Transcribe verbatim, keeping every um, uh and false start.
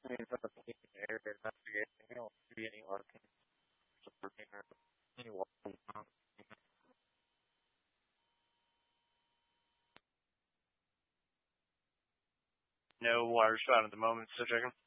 Any area investigation. We don't see any arcing supporting or any walls. No water shot at the moment, so checking.